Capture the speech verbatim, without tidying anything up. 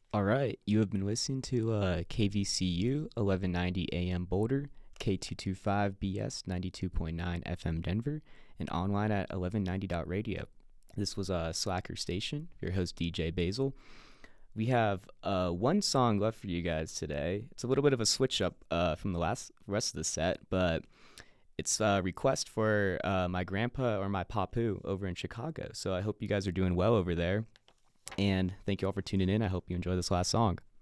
All right, you have been listening to uh, K V C U eleven ninety A M Boulder, K two twenty-five B S ninety-two point nine F M Denver, and online at eleven ninety dot radio. This was uh, Slacker Station, your host D J Basil. We have uh, one song left for you guys today. It's a little bit of a switch up uh, from the last rest of the set, but it's a request for uh, my grandpa or my papu over in Chicago. So I hope you guys are doing well over there. And thank you all for tuning in. I hope you enjoy this last song.